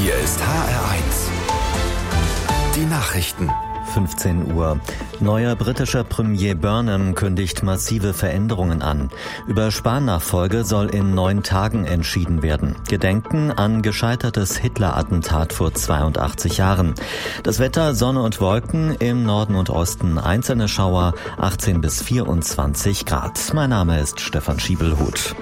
Hier ist HR1. Die Nachrichten. 15 Uhr. Neuer britischer Premier Burnham kündigt massive Veränderungen an. Über Spahn-Nachfolge soll in 9 Tagen entschieden werden. Gedenken an gescheitertes Hitler-Attentat vor 82 Jahren. Das Wetter: Sonne und Wolken, im Norden und Osten einzelne Schauer, 18 bis 24 Grad. Mein Name ist Stefan Schiebelhut.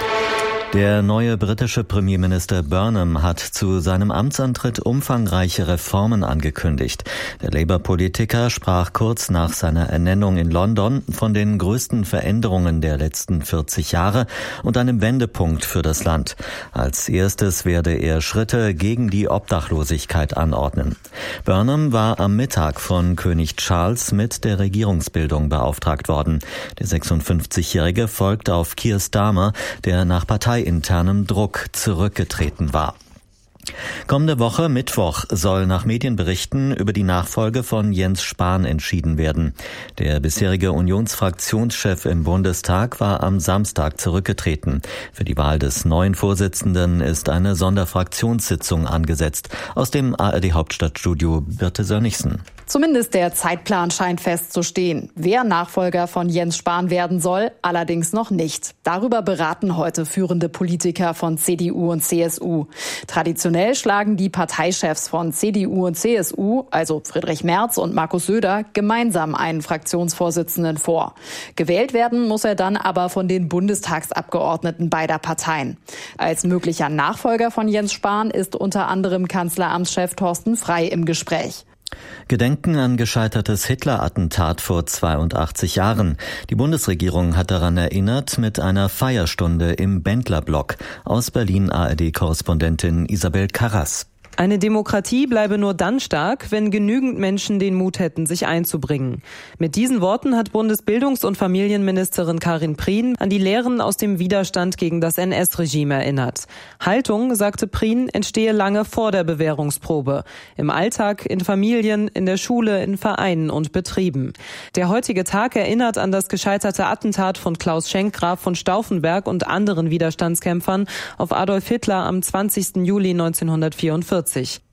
Der neue britische Premierminister Burnham hat zu seinem Amtsantritt umfangreiche Reformen angekündigt. Der Labour-Politiker sprach kurz nach seiner Ernennung in London von den größten Veränderungen der letzten 40 Jahre und einem Wendepunkt für das Land. Als erstes werde er Schritte gegen die Obdachlosigkeit anordnen. Burnham war am Mittag von König Charles mit der Regierungsbildung beauftragt worden. Der 56-Jährige folgt auf Keir Starmer, der nach parteiinternem Druck zurückgetreten war. Kommende Woche, Mittwoch, soll nach Medienberichten über die Nachfolge von Jens Spahn entschieden werden. Der bisherige Unionsfraktionschef im Bundestag war am Samstag zurückgetreten. Für die Wahl des neuen Vorsitzenden ist eine Sonderfraktionssitzung angesetzt. Aus dem ARD-Hauptstadtstudio Birte Sönnigsen. Zumindest der Zeitplan scheint festzustehen. Wer Nachfolger von Jens Spahn werden soll, allerdings noch nicht. Darüber beraten heute führende Politiker von CDU und CSU. Traditionell schlagen die Parteichefs von CDU und CSU, also Friedrich Merz und Markus Söder, gemeinsam einen Fraktionsvorsitzenden vor. Gewählt werden muss er dann aber von den Bundestagsabgeordneten beider Parteien. Als möglicher Nachfolger von Jens Spahn ist unter anderem Kanzleramtschef Thorsten Frey im Gespräch. Gedenken an gescheitertes Hitler-Attentat vor 82 Jahren. Die Bundesregierung hat daran erinnert mit einer Feierstunde im Bendlerblock. Aus Berlin ARD-Korrespondentin Isabel Karras. Eine Demokratie bleibe nur dann stark, wenn genügend Menschen den Mut hätten, sich einzubringen. Mit diesen Worten hat Bundesbildungs- und Familienministerin Karin Prien an die Lehren aus dem Widerstand gegen das NS-Regime erinnert. Haltung, sagte Prien, entstehe lange vor der Bewährungsprobe. Im Alltag, in Familien, in der Schule, in Vereinen und Betrieben. Der heutige Tag erinnert an das gescheiterte Attentat von Klaus Schenk, Graf von Stauffenberg und anderen Widerstandskämpfern auf Adolf Hitler am 20. Juli 1944.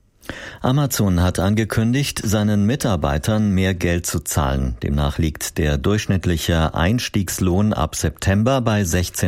Amazon hat angekündigt, seinen Mitarbeitern mehr Geld zu zahlen. Demnach liegt der durchschnittliche Einstiegslohn ab September bei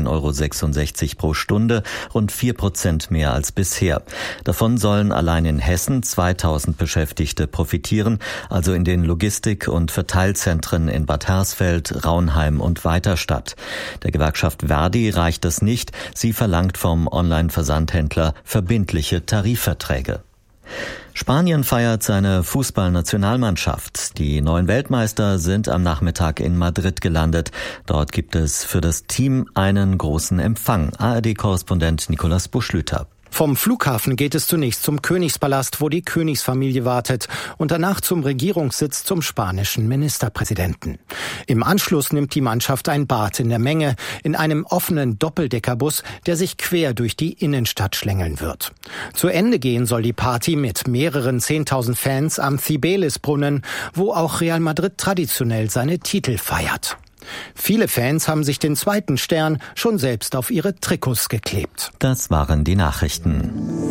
16,66 € pro Stunde, rund 4% mehr als bisher. Davon sollen allein in Hessen 2000 Beschäftigte profitieren, also in den Logistik- und Verteilzentren in Bad Hersfeld, Raunheim und Weiterstadt. Der Gewerkschaft Verdi reicht es nicht. Sie verlangt vom Online-Versandhändler verbindliche Tarifverträge. Spanien feiert seine Fußballnationalmannschaft. Die neuen Weltmeister sind am Nachmittag in Madrid gelandet. Dort gibt es für das Team einen großen Empfang. ARD-Korrespondent Nicolas Buschlüter. Vom Flughafen geht es zunächst zum Königspalast, wo die Königsfamilie wartet, und danach zum Regierungssitz zum spanischen Ministerpräsidenten. Im Anschluss nimmt die Mannschaft ein Bad in der Menge in einem offenen Doppeldeckerbus, der sich quer durch die Innenstadt schlängeln wird. Zu Ende gehen soll die Party mit mehreren 10.000 Fans am Cibeles-Brunnen, wo auch Real Madrid traditionell seine Titel feiert. Viele Fans haben sich den zweiten Stern schon selbst auf ihre Trikots geklebt. Das waren die Nachrichten.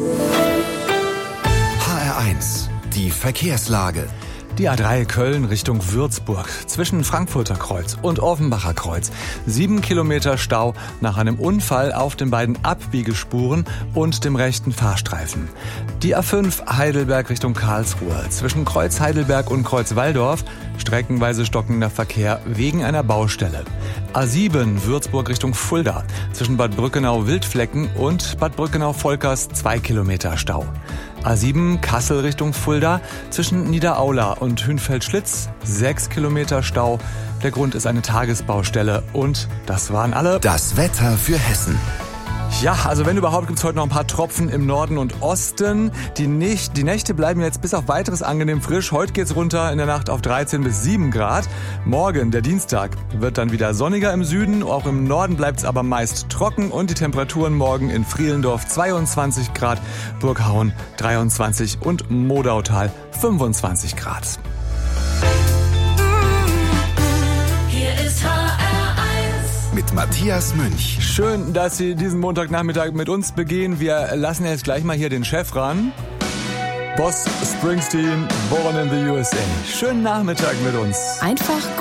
HR1, die Verkehrslage. Die A3 Köln Richtung Würzburg zwischen Frankfurter Kreuz und Offenbacher Kreuz. 7 Kilometer Stau nach einem Unfall auf den beiden Abbiegespuren und dem rechten Fahrstreifen. Die A5 Heidelberg Richtung Karlsruhe zwischen Kreuz Heidelberg und Kreuz Walldorf. Streckenweise stockender Verkehr wegen einer Baustelle. A7 Würzburg Richtung Fulda zwischen Bad Brückenau-Wildflecken und Bad Brückenau-Volkers 2 Kilometer Stau. A7 Kassel Richtung Fulda zwischen Niederaula und Hünfeld-Schlitz 6 Kilometer Stau. Der Grund ist eine Tagesbaustelle und das waren alle. Das Wetter für Hessen. Ja, also wenn überhaupt, gibt's heute noch ein paar Tropfen im Norden und Osten. Die Nächte bleiben jetzt bis auf Weiteres angenehm frisch. Heute geht's runter in der Nacht auf 13 bis 7 Grad. Morgen, der Dienstag, wird dann wieder sonniger im Süden. Auch im Norden bleibt's aber meist trocken und die Temperaturen morgen in Frielendorf 22 Grad, Burghauen 23 und Modautal 25 Grad. Mit Matthias Münch. Schön, dass Sie diesen Montagnachmittag mit uns begehen. Wir lassen jetzt gleich mal hier den Chef ran. Boss Springsteen, Born in the USA. Schönen Nachmittag mit uns. Einfach